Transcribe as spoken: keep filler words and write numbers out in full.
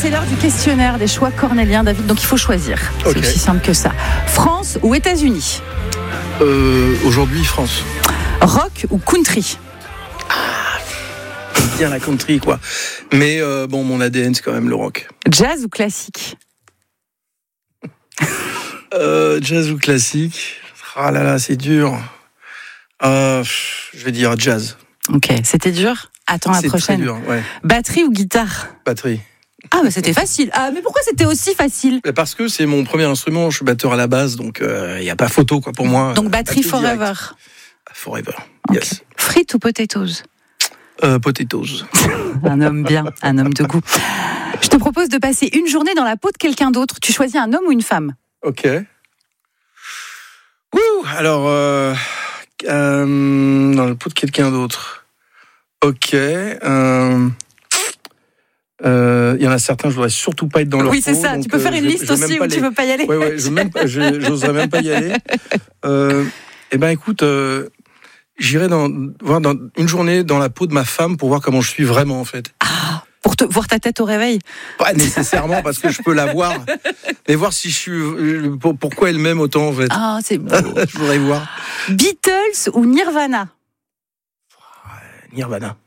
c'est l'heure du questionnaire des choix cornéliens, David, donc il faut choisir. C'est okay. aussi simple que ça. France ou États-Unis? euh, Aujourd'hui, France. Rock ou country? Ah, bien la country, quoi. Mais euh, bon, mon A D N, c'est quand même le rock. Jazz ou classique? euh, Jazz ou classique? Ah là là, c'est dur. Euh, je vais dire jazz. Ok, c'était dur? Attends la c'est prochaine. Très dur, ouais. Batterie ou guitare? Batterie. Ah, mais c'était facile. Ah, mais pourquoi c'était aussi facile? Parce que c'est mon premier instrument, je suis batteur à la base, donc il euh, n'y a pas photo, quoi, pour moi. Donc batterie forever. Direct. Forever, okay. yes. Frites ou potatoes? euh, Potatoes. Un homme bien, un homme de goût. Je te propose de passer une journée dans la peau de quelqu'un d'autre. Tu choisis un homme ou une femme? Ok. Ouh, alors, euh, euh, dans la peau de quelqu'un d'autre. Ok. Il euh, euh, y en a certains, je voudrais surtout pas être dans leur oui, peau. Oui, c'est ça. Donc, tu peux faire une je, liste je aussi où les... tu veux pas y aller. Oui, ouais, je même, je, j'oserais même pas y aller. Euh, eh ben, écoute, euh, j'irai dans, voir dans une journée dans la peau de ma femme pour voir comment je suis vraiment, en fait. Ah, pour te, voir ta tête au réveil? Pas nécessairement, parce que je peux la voir. Mais voir si je suis, pourquoi elle m'aime autant, en fait. Ah, c'est beau. Je voudrais voir. Beatles ou Nirvana? Nirvana.